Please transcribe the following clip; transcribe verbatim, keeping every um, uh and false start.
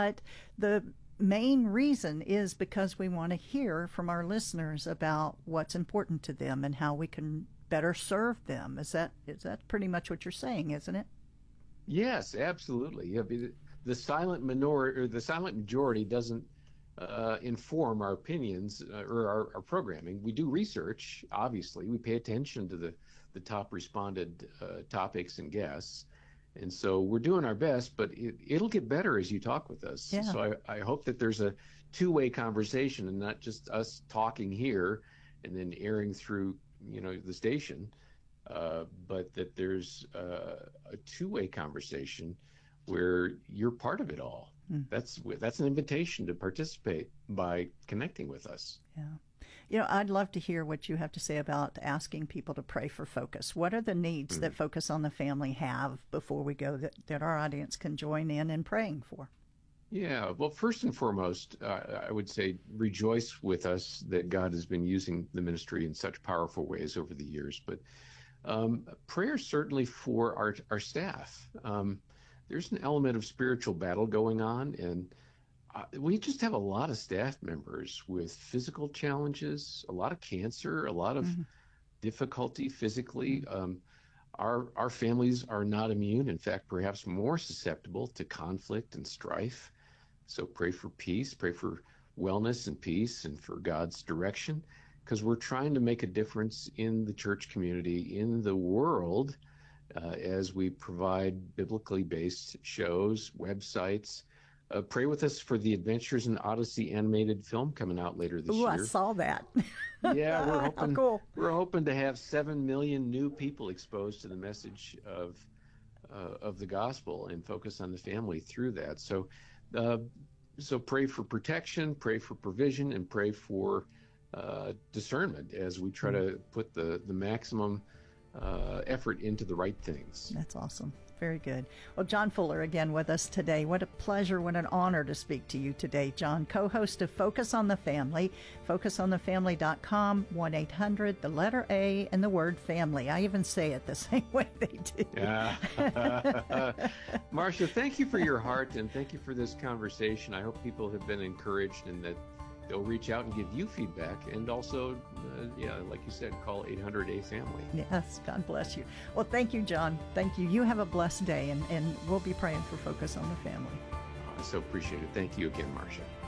but the main reason is because we want to hear from our listeners about what's important to them and how we can better serve them. Is that is that pretty much what you're saying, isn't it? Yes, absolutely. Yeah, the, the silent minority or the silent majority doesn't uh, inform our opinions uh, or our, our programming. We do research, obviously. We pay attention to the, the top responded uh, topics and guests. And so we're doing our best, but it, it'll get better as you talk with us. Yeah. So I, I hope that there's a two-way conversation and not just us talking here and then airing through, you know, the station, uh, but that there's uh, a two-way conversation where you're part of it all. Mm. That's that's an invitation to participate by connecting with us. Yeah. You know, I'd love to hear what you have to say about asking people to pray for Focus. What are the needs mm-hmm. that Focus on the Family have before we go that, that our audience can join in in praying for? Yeah, well, first and foremost, uh, I would say rejoice with us that God has been using the ministry in such powerful ways over the years. But um, prayer certainly for our, our staff. Um, there's an element of spiritual battle going on, and Uh, we just have a lot of staff members with physical challenges, a lot of cancer, a lot of mm-hmm. difficulty physically. Um, our our families are not immune. In fact, perhaps more susceptible to conflict and strife. So pray for peace, pray for wellness and peace, and for God's direction, because we're trying to make a difference in the church community, in the world, uh, as we provide biblically based shows, websites. Uh, pray with us for the Adventures in Odyssey animated film coming out later this Ooh, year. I saw that. Yeah, we're hoping cool. we're hoping to have seven million new people exposed to the message of uh, of the gospel and focus on the family through that. So, uh, so pray for protection, pray for provision, and pray for uh, discernment as we try mm-hmm. to put the the maximum uh, effort into the right things. That's awesome. Very good. Well, John Fuller again with us today. What a pleasure, what an honor to speak to you today, John, co-host of Focus on the Family, focus on the family dot com, one eight hundred, the letter A, and the word family. I even say it the same way they do. Yeah. Marcia, thank you for your heart, and thank you for this conversation. I hope people have been encouraged and that they'll reach out and give you feedback, and also, uh, yeah, like you said, call eight hundred A family. Yes, God bless you. Well, thank you, John. Thank you. You have a blessed day, and, and we'll be praying for Focus on the Family. I so appreciate it. Thank you again, Marcia.